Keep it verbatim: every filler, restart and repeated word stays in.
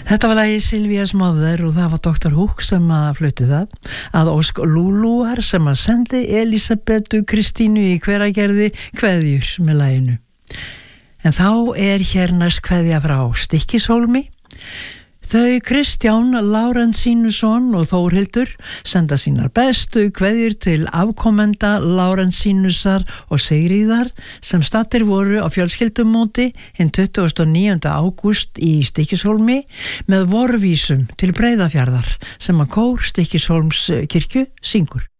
Þetta var lagið Sylvia's Mother og það var doktor Hook sem að flutti það að ósk Lúlúar sem að sendi Elisabetu Kristínu í Hveragerði kveðjur með laginu. En þá er hér næst kveðja frá Stykkishólmi. Þau Kristján Lárensínusson og Þórhildur senda sínar bestu kveðjur til afkomenda Lárensínusar og Sigríðar sem stattir voru á fjölskyldumóti hinn tuttugasta og níunda ágúst í Stykkishólmi með vorvísum til Breiðafjarðar sem að kór Stykkishólms kirkju syngur.